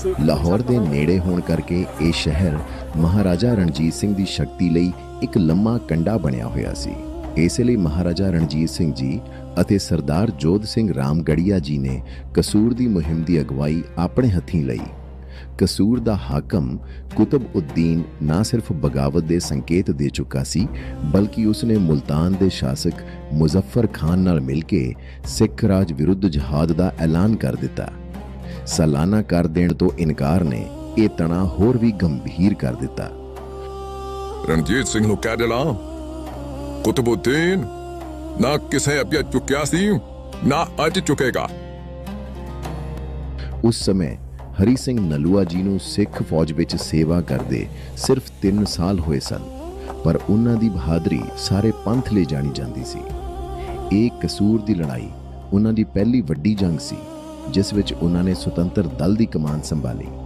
ਲਾਹੌਰ ਦੇ ਨੇੜੇ ਹੋਣ ਕਰਕੇ ਇਹ ਸ਼ਹਿਰ ਮਹਾਰਾਜਾ ਰਣਜੀਤ ਸਿੰਘ ਦੀ ਸ਼ਕਤੀ ਲਈ ਇੱਕ ਲੰਮਾ ਕੰਡਾ ਬਣਿਆ ਹੋਇਆ ਸੀ। ਇਸੇ ਲਈ ਮਹਾਰਾਜਾ ਰਣਜੀਤ ਸਿੰਘ ਜੀ ਅਤੇ ਸਰਦਾਰ ਜੋਧ ਸਿੰਘ ਰਾਮਗੜੀਆ ਜੀ ਨੇ ਕਸੂਰ ਦੀ ਮੁਹਿੰਮ ਦੀ ਅਗਵਾਈ ਆਪਣੇ ਹੱਥੀਂ ਲਈ। ਕਸੂਰ ਦਾ ਹਾਕਮ ਕੁਤਬ-ਉਦ-ਦੀਨ ਨਾ ਸਿਰਫ ਬਗਾਵਤ ਦੇ ਸੰਕੇਤ ਦੇ ਚੁੱਕਾ ਸੀ, ਬਲਕਿ ਉਸਨੇ ਮੁਲਤਾਨ ਦੇ ਸ਼ਾਸਕ ਮੁਜ਼ੱਫਰ ਖਾਨ ਨਾਲ ਮਿਲ ਕੇ ਸਿੱਖ ਰਾਜ ਵਿਰੁੱਧ ਜਹਾਦ ਦਾ ਐਲਾਨ ਕਰ ਦਿੱਤਾ। ਸਾਲਾਨਾ ਕਰ ਦੇਣ ਤੋਂ ਇਨਕਾਰ ਨੇ ਇਹ ਤਣਾਅ ਹੋਰ ਵੀ ਗੰਭੀਰ ਕਰ ਦਿੱਤਾ। ਰਣਜੀਤ ਸਿੰਘ ਨੂੰ ਕਹਿ ਦੇਣਾ, ਕੁਤਬਉਦ-ਦੀਨ ਨਾ ਕਿਸੇ ਅੱਗੇ ਚੁੱਕਿਆ ਸੀ, ਨਾ ਅੱਜ ਚੁੱਕੇਗਾ। ਉਸ ਸਮੇਂ ਹਰੀ ਸਿੰਘ ਨਲੂਆ ਜੀ ਨੂੰ ਸਿੱਖ ਫੌਜ ਵਿੱਚ ਸੇਵਾ ਕਰਦੇ ਸਿਰਫ 3 ਸਾਲ ਹੋਏ ਸਨ, ਪਰ ਉਹਨਾਂ ਦੀ ਬਹਾਦਰੀ ਸਾਰੇ ਪੰਥ ਲਈ ਜਾਣੀ ਜਾਂਦੀ ਸੀ। ਇਹ ਕਸੂਰ ਦੀ ਲੜਾਈ ਉਹਨਾਂ ਦੀ ਪਹਿਲੀ ਵੱਡੀ ਜੰਗ ਸੀ, ਜਿਸ ਵਿੱਚ ਉਹਨਾਂ ਨੇ ਸੁਤੰਤਰ ਦਲ ਦੀ ਕਮਾਨ ਸੰਭਾਲੀ।